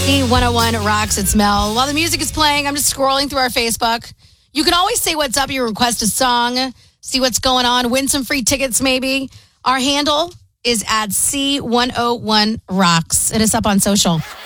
C101 rocks. It's Mel. While the music is playing, I'm just scrolling through our Facebook. You can always say what's up. You request a song, see what's going on, win some free tickets maybe. Our handle is at C101 rocks. Hit us up on social.